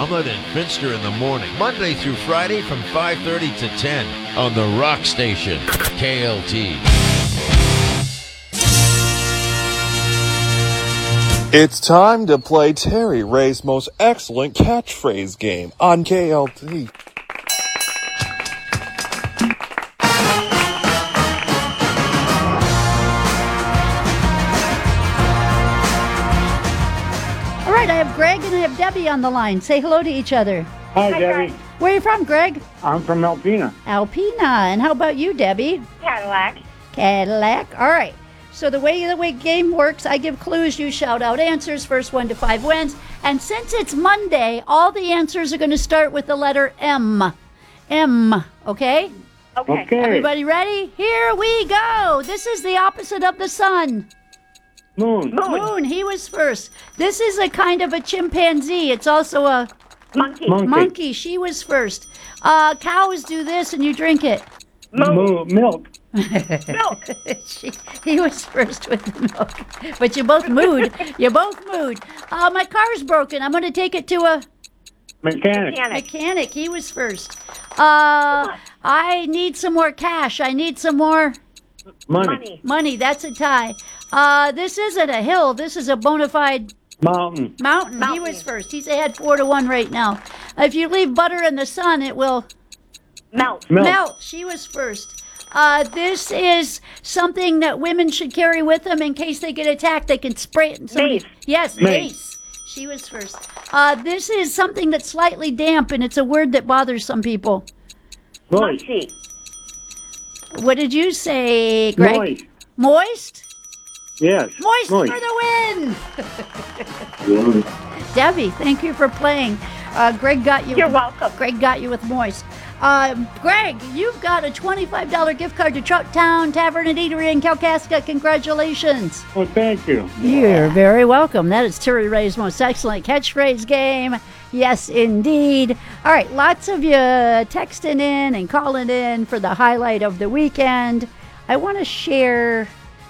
Omelet and Finster in the morning, Monday through Friday from 5:30 to 10 on the Rock Station, KLT. It's time to play Terry Ray's most excellent catchphrase game on KLT. All right, I have Greg and I have Debbie on the line. Say hello to each other. Hi, Debbie. Where are you from, Greg? I'm from Alpena. Alpena. And how about you, Debbie? Cadillac. Cadillac. All right. So the way game works, I give clues, you shout out answers. First 1 to 5 wins. And since it's Monday, all the answers are going to start with the letter M. M. Okay? Okay. Everybody ready? Here we go. This is the opposite of the sun. Moon. Moon. He was first. This is a kind of a chimpanzee. It's also a Monkey. monkey. She was first. Cows do this and you drink it. Milk. Milk. He was first with the milk. But you both mooed. My car's broken. I'm going to take it to a mechanic. He was first. I need some more cash. I need some more money. That's a tie. This isn't a hill. This is a bona fide Mountain. He was first. He's ahead 4-1 right now. If you leave butter in the sun, it will Melt. She was first. This is something that women should carry with them in case they get attacked. They can spray it in somebody. Mace. Yes, mace. She was first. This is something that's slightly damp, and it's a word that bothers some people. Monkey. What did you say, Greg? Moist. Moist? Yes. Moist for the win! Debbie, thank you for playing. Greg got you. You're welcome. Greg got you with moist. Greg, you've got a $25 gift card to Trouttown Tavern and Eatery in Kalkaska. Congratulations. Oh, thank you. You're very welcome. That is Terry Ray's most excellent catchphrase game. Yes, indeed. All right, lots of you texting in and calling in for the highlight of the weekend. I want to share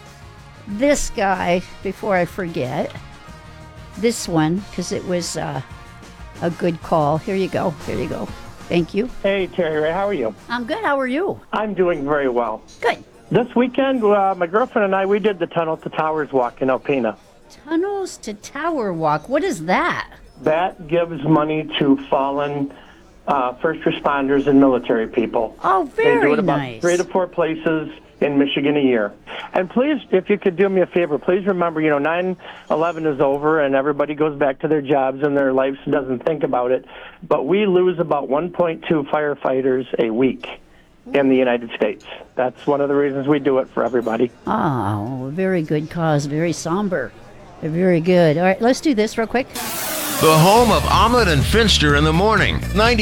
this guy before I forget. This one, because it was a good call. Here you go. Thank you. Hey, Terry Ray, how are you? I'm good. How are you? I'm doing very well. Good. This weekend, my girlfriend and I, we did the Tunnel to Towers walk in Alpena. Tunnels to Tower Walk. What is that? That gives money to fallen first responders and military people. Oh, very They do it about nice. 3 to 4 places in Michigan a year. And please, if you could do me a favor, please remember, 9/11 is over and everybody goes back to their jobs and their lives doesn't think about it. But we lose about 1.2 firefighters a week in the United States. That's one of the reasons we do it for everybody. Oh, very good cause. Very somber. Very good. All right, let's do this real quick. The home of Omelet and Finster in the morning.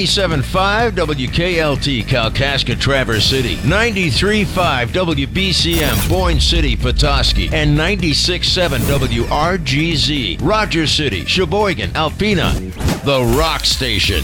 97.5 WKLT, Kalkaska, Traverse City. 93.5 WBCM, Boyne City, Petoskey. And 96.7 WRGZ, Rogers City, Sheboygan, Alpena. The Rock Station,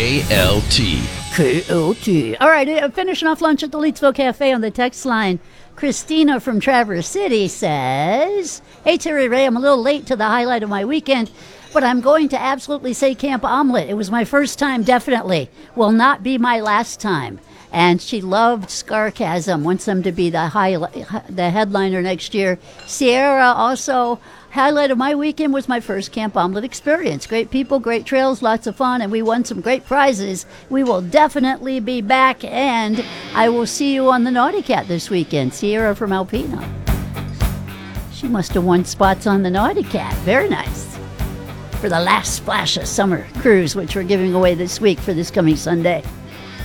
KLT. KLT. All right, finishing off lunch at the Leetsville Cafe on the text line. Christina from Traverse City says, "Hey, Terry Ray, I'm a little late to the highlight of my weekend, but I'm going to absolutely say Camp Omelet. It was my first time, definitely. Will not be my last time." And she loved Scarcasm, wants them to be the headliner next year. Sierra also, highlight of my weekend was my first Camp Omelet experience. Great people, great trails, lots of fun, and we won some great prizes. We will definitely be back, and I will see you on the Naughty Cat this weekend. Sierra from Alpena. She must have won spots on the Naughty Cat. Very nice. For the last splash of summer cruise, which we're giving away this week for this coming Sunday.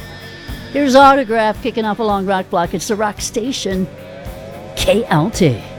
Here's Autograph kicking off along Rock Block. It's the Rock Station, KLT.